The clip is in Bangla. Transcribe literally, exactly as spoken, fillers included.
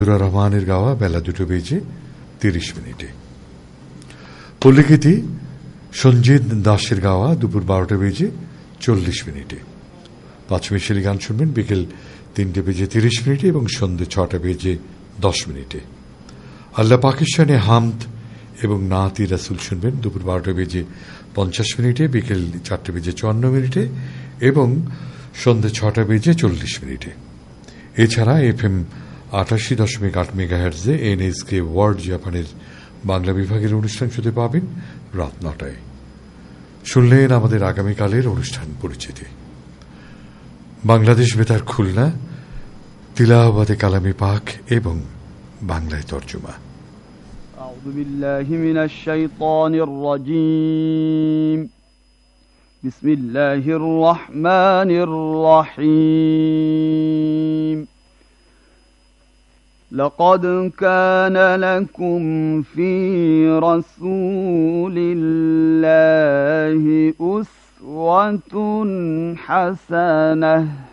রহমানের গাওয়া বেলা দুটো বেজে তিরিশ মিনিটে। পল্লীগীতি সঞ্জিত দাসের গাওয়া দুপুর বারোটা বেজে চল্লিশ মিনিটে। পাঁচমিশালি গান শুনবেন বিকেল তিনটে বেজে তিরিশ মিনিটে এবং সন্ধ্যে ছটা বেজে দশ মিনিটে। আল্লাহ পাকিস্তানে হামদ এবং নাতি রাসুল শুনবেন দুপুর বারোটা বেজে পঞ্চাশ মিনিটে, বিকেল চারটে বেজে চুয়ান্ন মিনিটে এবং সন্ধ্যে ছটা বেজে চল্লিশ মিনিটে। এছাড়া এফ এম আটাশি দশমিক আট মেগাহার্জে এনএসকে ওয়ার্ল্ড জাপানের বাংলা বিভাগের অনুষ্ঠান শুনতে পাবেন রাত নটায়। শুনলেন আমাদের আগামীকালের অনুষ্ঠান পরিচিতি। বাংলাদেশ বেতার খুলনা, তিলাওয়াতে কালামে পাক এবং বাংলায় তর্জমা। আউযু বিল্লাহি মিনাশ শাইতানির রাজীম। বিসমিল্লাহির রহমানির রহিম। لقد كان لكم في رسول الله أسوة حسنة